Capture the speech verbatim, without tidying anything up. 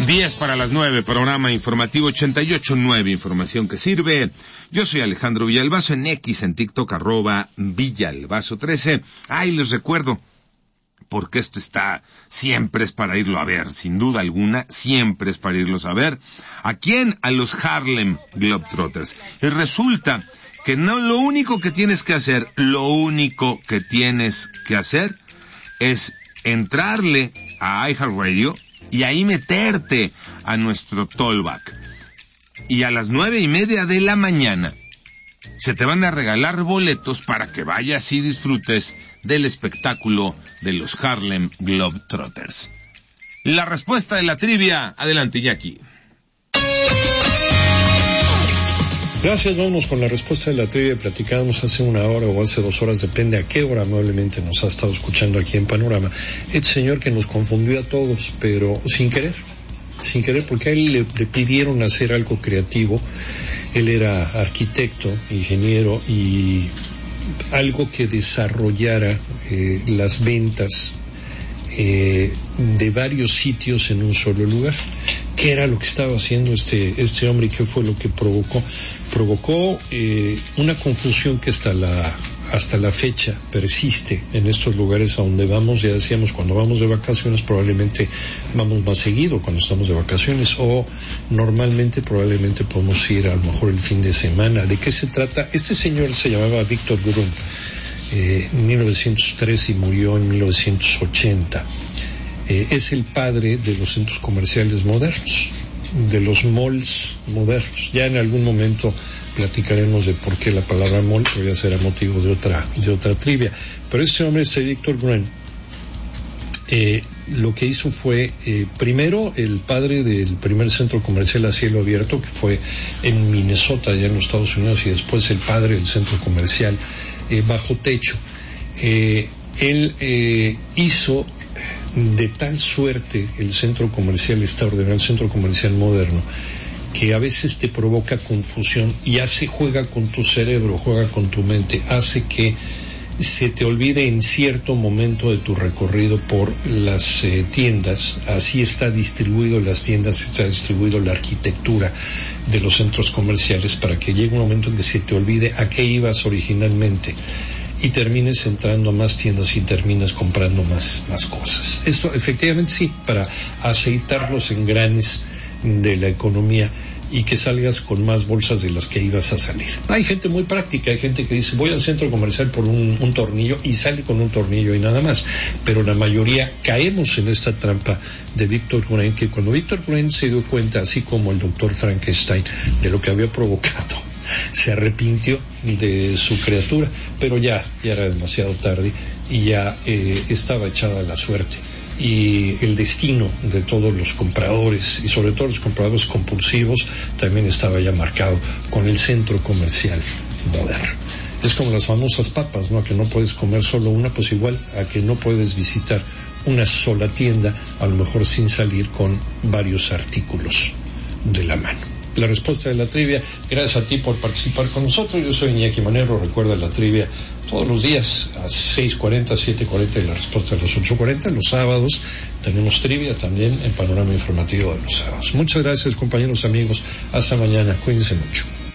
diez para las nueve, programa informativo ochenta y ocho nueve, información que sirve. Yo soy Alejandro Villalbazo, en X, en TikTok, arroba Villalbazo trece. Ay, les recuerdo, porque esto está, siempre es para irlo a ver, sin duda alguna, siempre es para irlos a ver. ¿A quién? A los Harlem Globetrotters. Y resulta que no, lo único que tienes que hacer, lo único que tienes que hacer es entrarle a iHeartRadio y ahí meterte a nuestro Tollback. Y a las nueve y media de la mañana se te van a regalar boletos para que vayas y disfrutes del espectáculo de los Harlem Globetrotters. La respuesta de la trivia, adelante, Jackie. Gracias, vámonos con la respuesta de la trivia. Platicábamos hace una hora o hace dos horas, depende a qué hora amablemente nos ha estado escuchando aquí en Panorama. Este señor que nos confundió a todos, pero sin querer, sin querer, porque a él le, le pidieron hacer algo creativo. Él era arquitecto, ingeniero, y algo que desarrollara eh, las ventas eh, de varios sitios en un solo lugar. ¿Qué era lo que estaba haciendo este este hombre y qué fue lo que provocó? Provocó eh, una confusión que hasta la hasta la fecha persiste en estos lugares a donde vamos. Ya decíamos, cuando vamos de vacaciones probablemente vamos más seguido cuando estamos de vacaciones, o normalmente probablemente podemos ir a lo mejor el fin de semana. ¿De qué se trata? Este señor se llamaba Victor Gruen, eh, en mil novecientos tres y murió en mil novecientos ochenta. Eh, es el padre de los centros comerciales modernos, de los malls modernos. Ya en algún momento platicaremos de por qué la palabra mall, pero ya será motivo de otra de otra trivia. Pero este hombre, este Victor Gruen, eh, lo que hizo fue, eh, primero, el padre del primer centro comercial a cielo abierto, que fue en Minnesota, allá en los Estados Unidos, y después el padre del centro comercial eh, bajo techo. Eh, él eh, hizo de tal suerte el centro comercial está ordenado, el centro comercial moderno, que a veces te provoca confusión y hace, juega con tu cerebro, juega con tu mente, hace que se te olvide en cierto momento de tu recorrido por las eh, tiendas. Así está distribuido las tiendas, está distribuido la arquitectura de los centros comerciales, para que llegue un momento en que se te olvide a qué ibas originalmente y termines entrando a más tiendas y terminas comprando más, más cosas. Esto efectivamente sí, para aceitar los engranes de la economía y que salgas con más bolsas de las que ibas a salir. Hay gente muy práctica, hay gente que dice voy al centro comercial por un, un tornillo, y sale con un tornillo y nada más, pero la mayoría caemos en esta trampa de Victor Gruen, que cuando Victor Gruen se dio cuenta, así como el doctor Frankenstein, de lo que había provocado, se arrepintió de su criatura, pero ya, ya era demasiado tarde y ya eh, estaba echada la suerte. Y el destino de todos los compradores, y sobre todo los compradores compulsivos, también estaba ya marcado con el centro comercial moderno. Es como las famosas papas, ¿no? A que no puedes comer solo una, pues igual a que no puedes visitar una sola tienda, a lo mejor sin salir con varios artículos de la mano. La respuesta de la trivia, gracias a ti por participar con nosotros. Yo soy Iñaki Manero. Recuerda la trivia todos los días a seis cuarenta, siete cuarenta, y la respuesta a las ocho cuarenta. Los sábados tenemos trivia también en Panorama Informativo de los sábados. Muchas gracias, compañeros, amigos. Hasta mañana. Cuídense mucho.